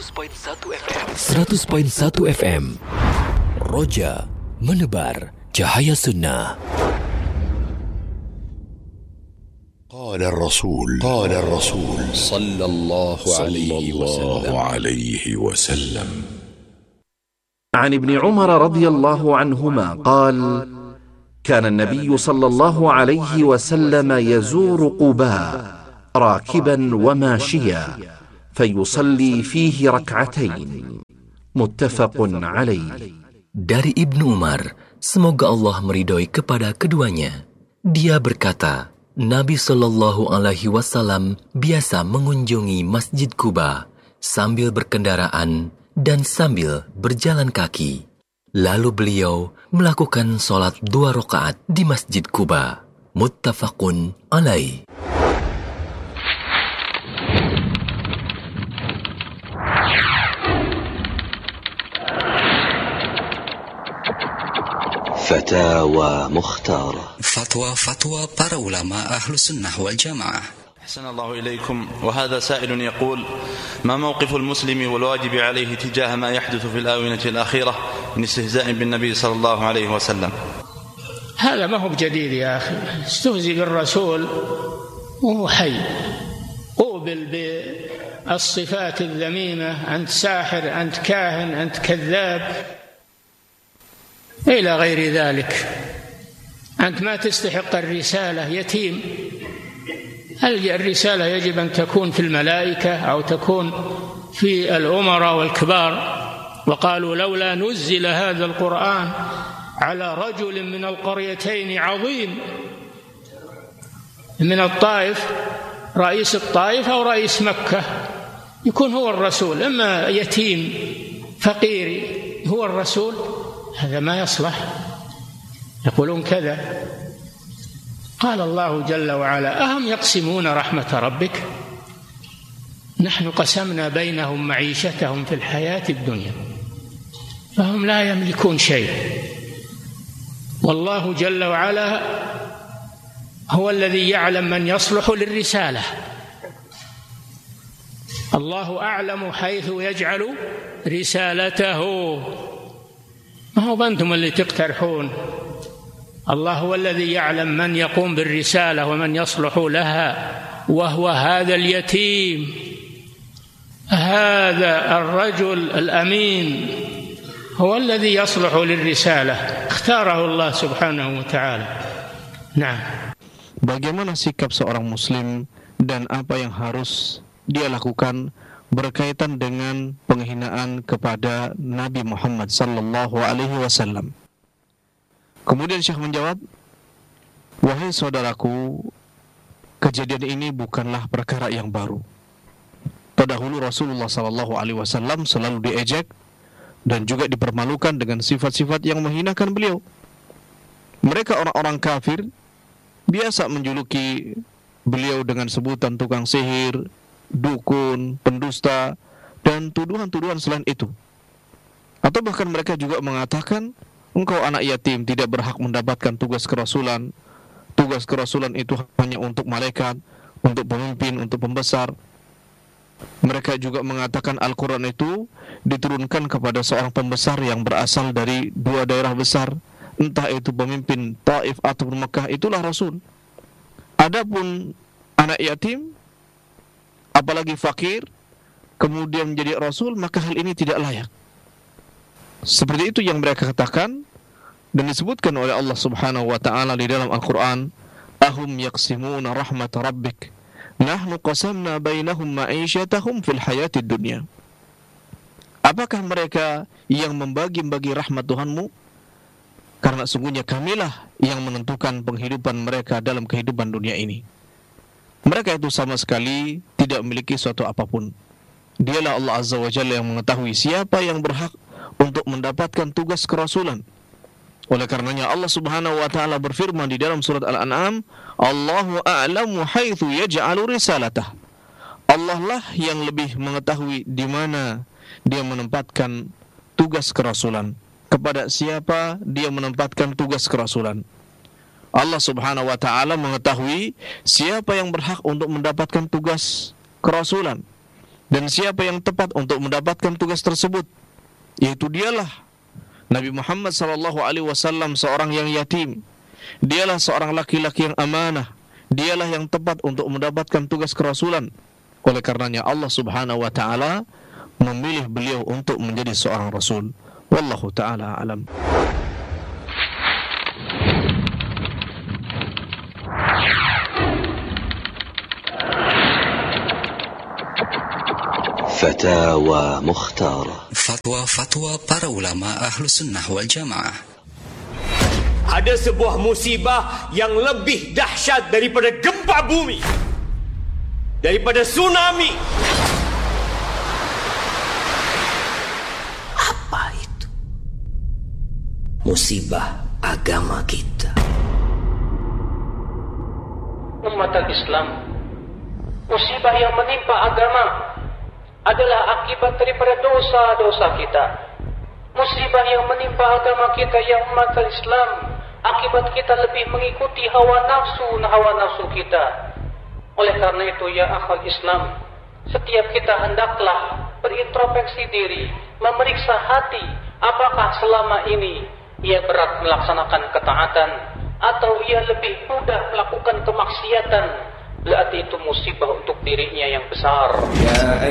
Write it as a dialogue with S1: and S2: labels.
S1: 100.1 FM. Roja menebar cahaya sunnah.
S2: قال الرسول صلى الله عليه وسلم
S3: عن ابن عمر رضي الله عنهما قال: كان النبي صلى الله عليه وسلم يزور قباء راكبا وماشيا فيصلي فيه ركعتين. متفق عليه.
S1: Dari Ibnu Umar, semoga Allah meridhoi kepada keduanya. Dia berkata, Nabi Shallallahu Alaihi Wasallam biasa mengunjungi Masjid Quba sambil berkendaraan dan sambil berjalan kaki. Lalu beliau melakukan sholat 2 rakaat di Masjid Quba. Muttafaqun alaih.
S4: فتاوى مختارة.
S5: فتوى para ulama أهل السنة والجماعة.
S6: أحسن الله إليكم. وهذا سائل يقول: ما موقف المسلم والواجب عليه تجاه ما يحدث في الآونة الأخيرة من استهزاء بالنبي صلى الله عليه وسلم؟
S7: هذا ما هو بجديد يا أخي. استهزئ بالرسول وهو حي، قوبل بالصفات الذميمة: أنت ساحر، أنت كاهن، أنت كذاب، إلى غير ذلك. أنت ما تستحق الرسالة، يتيم. الرسالة يجب أن تكون في الملائكة أو تكون في الأمراء والكبار. وقالوا لولا نزل هذا القرآن على رجل من القريتين عظيم، من الطائف، رئيس الطائف أو رئيس مكة، يكون هو الرسول. أما يتيم فقير هو الرسول، هذا ما يصلح. يقولون كذا. قال الله جل وعلا: أهم يقسمون رحمة ربك نحن قسمنا بينهم معيشتهم في الحياة الدنيا فهم لا يملكون شيء. والله جل وعلا هو الذي يعلم من يصلح للرسالة. الله أعلم حيث يجعل رسالته، ما هو أنتم اللي تقترحون. الله هو الذي يعلم من يقوم بالرسالة ومن يصلح لها، وهو هذا اليتيم، هذا الرجل الأمين هو الذي يصلح للرسالة، اختاره الله سبحانه وتعالى. نعم.
S8: Bagaimana sikap seorang muslim dan apa yang harus dia lakukan berkaitan dengan penghinaan kepada Nabi Muhammad sallallahu alaihi wasallam? Kemudian Syekh menjawab, wahai saudaraku, kejadian ini bukanlah perkara yang baru. Terdahulu Rasulullah sallallahu alaihi wasallam selalu diejek dan juga dipermalukan dengan sifat-sifat yang menghinakan beliau. Mereka orang-orang kafir biasa menjuluki beliau dengan sebutan tukang sihir, dukun, pendusta, dan tuduhan-tuduhan selain itu. Atau bahkan mereka juga mengatakan, engkau anak yatim, tidak berhak mendapatkan tugas kerasulan. Tugas kerasulan itu hanya untuk malaikat, untuk pemimpin, untuk pembesar. Mereka juga mengatakan Al-Quran itu diturunkan kepada seorang pembesar yang berasal dari 2 daerah besar, entah itu pemimpin Taif atau Mekah, itulah Rasul. Adapun anak yatim, apalagi fakir, kemudian menjadi Rasul, maka hal ini tidak layak. Seperti itu yang mereka katakan, dan disebutkan oleh Allah Subhanahu wa ta'ala di dalam Al-Quran, ahum yaqsimuna rahmat rabbik nahnu qasamna bainahum ma'isyatahum fil hayatid dunya. Apakah mereka yang membagi-bagi rahmat Tuhanmu? Karena sungguhnya kamilah yang menentukan penghidupan mereka dalam kehidupan dunia ini. Mereka itu sama sekali tidak memiliki suatu apapun. Dialah Allah Azza wa Jalla yang mengetahui siapa yang berhak untuk mendapatkan tugas kerasulan. Oleh karenanya Allah Subhanahu wa ta'ala berfirman di dalam surat Al-An'am, Allahu a'lamu haitsu yaj'alu risalatah. Allah lah yang lebih mengetahui di mana dia menempatkan tugas kerasulan, kepada siapa dia menempatkan tugas kerasulan. Allah Subhanahu wa ta'ala mengetahui siapa yang berhak untuk mendapatkan tugas kerasulan. Dan siapa yang tepat untuk mendapatkan tugas tersebut? Yaitu dialah Nabi Muhammad SAW, seorang yang yatim. Dialah seorang laki-laki yang amanah. Dialah yang tepat untuk mendapatkan tugas kerasulan. Oleh karenanya Allah Subhanahu wa ta'ala memilih beliau untuk menjadi seorang rasul. Wallahu ta'ala alam.
S4: فتاوى مختارة.
S5: Fatwa-fatwa para ulama ahlu sunnah wal jamaah.
S9: Ada sebuah musibah yang lebih dahsyat daripada gempa bumi, daripada tsunami.
S10: Apa itu? Musibah agama kita.
S11: Umat Islam, musibah yang menimpa agama adalah akibat daripada dosa-dosa kita. Musibah yang menimpa agama kita yang umat Islam, akibat kita lebih mengikuti hawa nafsu kita. Oleh karena itu ya akhwal Islam, setiap kita hendaklah berintrospeksi diri, memeriksa hati, apakah selama ini ia berat melaksanakan ketaatan atau ia lebih mudah melakukan kemaksiatan. Berarti itu musibah untuk dirinya yang besar.
S10: Ya